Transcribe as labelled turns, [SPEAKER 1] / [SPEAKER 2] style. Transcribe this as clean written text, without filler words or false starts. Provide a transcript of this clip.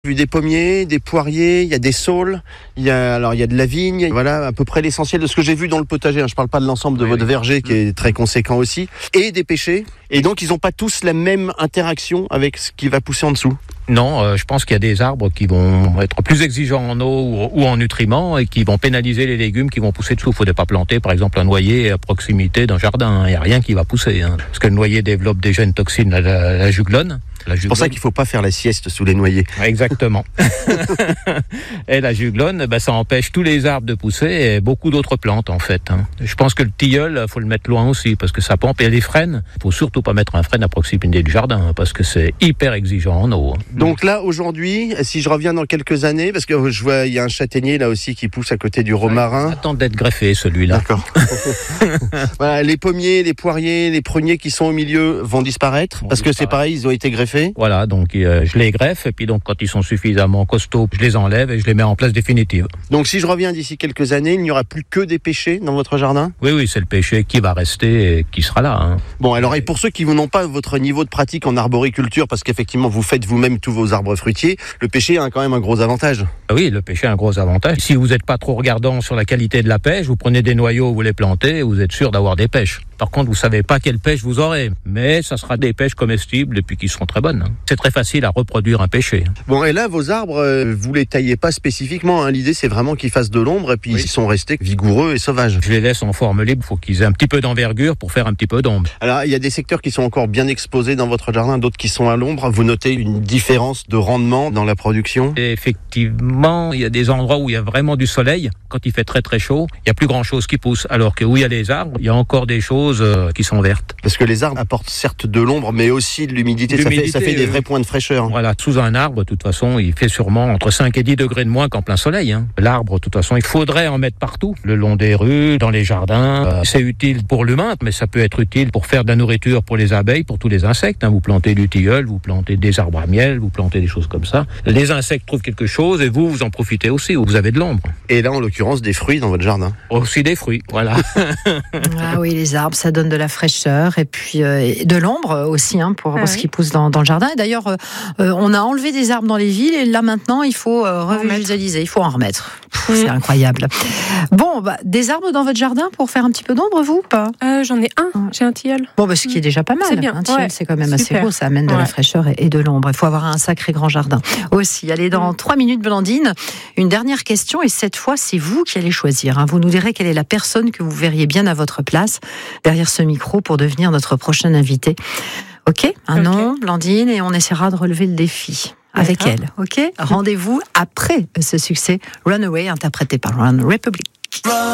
[SPEAKER 1] J'ai vu des pommiers, des poiriers, il y a des saules, il y a de la vigne, voilà à peu près l'essentiel de ce que j'ai vu dans le potager. Je parle pas de l'ensemble de votre verger qui est très conséquent aussi, et des pêchers. Et donc ils n'ont pas tous la même interaction avec ce qui va pousser en dessous.
[SPEAKER 2] Non, je pense qu'il y a des arbres qui vont être plus exigeants en eau ou en nutriments et qui vont pénaliser les légumes qui vont pousser dessous. Il ne faudrait pas planter, par exemple, un noyer à proximité d'un jardin. Il n'y a rien qui va pousser. Parce que le noyer développe déjà une toxine, la juglone.
[SPEAKER 1] C'est pour ça qu'il ne faut pas faire la sieste sous les noyers.
[SPEAKER 2] Exactement. Et la juglone, ça empêche tous les arbres de pousser et beaucoup d'autres plantes, en fait. Je pense que le tilleul, il faut le mettre loin aussi parce que ça pompe. Et les frênes, il ne faut surtout pas mettre un frêne à proximité du jardin parce que c'est hyper exigeant en eau.
[SPEAKER 1] Donc là, aujourd'hui, si je reviens dans quelques années, parce que je vois, il y a un châtaignier là aussi qui pousse à côté du romarin.
[SPEAKER 2] Attends d'être greffé, celui-là.
[SPEAKER 1] D'accord. Voilà, les pommiers, les poiriers, les pruniers qui sont au milieu vont disparaître parce que c'est pareil, ils ont été greffés.
[SPEAKER 2] Voilà, donc je les greffe et puis donc quand ils sont suffisamment costauds, je les enlève et je les mets en place définitive.
[SPEAKER 1] Donc si je reviens d'ici quelques années, il n'y aura plus que des pêchers dans votre jardin ?
[SPEAKER 2] Oui, c'est le pêcher qui va rester et qui sera là.
[SPEAKER 1] Bon, alors et pour ceux qui n'ont pas votre niveau de pratique en arboriculture, parce qu'effectivement vous faites vous-même tous vos arbres fruitiers, le pêcher a quand même un gros avantage.
[SPEAKER 2] Oui, le pêcher a un gros avantage. Si vous n'êtes pas trop regardant sur la qualité de la pêche, vous prenez des noyaux, vous les plantez, vous êtes sûr d'avoir des pêches. Par contre, vous savez pas quelle pêche vous aurez, mais ça sera des pêches comestibles et puis qui seront très bonnes. C'est très facile à reproduire un pêcher.
[SPEAKER 1] Bon, et là, vos arbres, vous les taillez pas spécifiquement. L'idée, c'est vraiment qu'ils fassent de l'ombre et puis ils sont restés vigoureux et sauvages.
[SPEAKER 2] Je les laisse en forme libre. Il faut qu'ils aient un petit peu d'envergure pour faire un petit peu d'ombre.
[SPEAKER 1] Alors, il y a des secteurs qui sont encore bien exposés dans votre jardin, d'autres qui sont à l'ombre. Vous notez une différence de rendement dans la production ?
[SPEAKER 2] Et effectivement, il y a des endroits où il y a vraiment du soleil. Quand il fait très très chaud, il n'y a plus grand chose qui pousse. Alors que où il y a les arbres, il y a encore des choses qui sont vertes.
[SPEAKER 1] Parce que les arbres apportent certes de l'ombre, mais aussi de l'humidité. Ça fait des vrais points de fraîcheur.
[SPEAKER 2] Voilà, sous un arbre, de toute façon, il fait sûrement entre 5 et 10 degrés de moins qu'en plein soleil. L'arbre, de toute façon, il faudrait en mettre partout. Le long des rues, dans les jardins. C'est utile pour l'humain, mais ça peut être utile pour faire de la nourriture pour les abeilles, pour tous les insectes. Vous plantez du tilleul, vous plantez des arbres à miel, vous plantez des choses comme ça. Les insectes trouvent quelque chose et vous en profitez aussi. Vous avez de l'ombre.
[SPEAKER 1] Et là, en l'occurrence, des fruits dans votre jardin.
[SPEAKER 2] Aussi des fruits, voilà.
[SPEAKER 3] Ah oui, les arbres, ça donne de la fraîcheur et puis de l'ombre aussi pour ce qui pousse dans le jardin. Et d'ailleurs, on a enlevé des arbres dans les villes et là maintenant, il faut revisualiser, il faut en remettre. C'est incroyable. Bon, des arbres dans votre jardin pour faire un petit peu d'ombre, vous ou pas ?
[SPEAKER 4] J'en ai un, j'ai un tilleul.
[SPEAKER 3] Bon, ce qui est déjà pas mal.
[SPEAKER 4] C'est bien.
[SPEAKER 3] Un tilleul, c'est quand même
[SPEAKER 4] super.
[SPEAKER 3] Assez beau, ça amène de la fraîcheur et de l'ombre. Il faut avoir un sacré grand jardin aussi. Allez, dans 3 minutes, Blandine, une dernière question et cette fois, c'est vous qui allez choisir. Vous nous direz quelle est la personne que vous verriez bien à votre place derrière ce micro pour devenir notre prochaine invitée. Ok, nom, Blandine, et on essaiera de relever le défi avec elle. Ok, rendez-vous après ce succès Runaway, interprété par One Republic.